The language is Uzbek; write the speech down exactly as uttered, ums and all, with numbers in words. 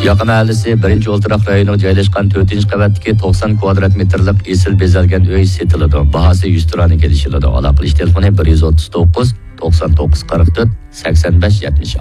Yoqa mahallasi birinchi o'ltiraq rayonida joylashgan to'rtinchi qavatdagi to'qson kvadrat metrlik esil bezalgan uy setiladi. Bahasi yuz turani kelishiladi. Aloqalish telefoni bir yuz o'ttiz to'qqiz to'qson to'qqiz qirq to'rt sakson besh yetmish.